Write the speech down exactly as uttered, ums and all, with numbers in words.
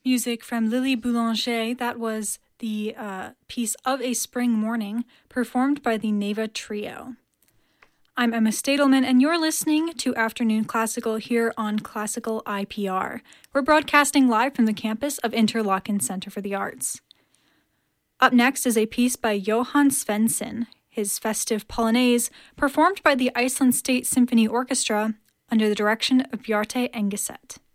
Music from Lily Boulanger. That was the uh, piece Of a Spring Morning, performed by the Neva Trio. I'm Emma Stadelman, and you're listening to Afternoon Classical here on Classical I P R. We're broadcasting live from the campus of Interlochen Center for the Arts. Up next is a piece by Johann Svensson, his festive Polonaise, performed by the Iceland State Symphony Orchestra under the direction of Bjarte Engeset.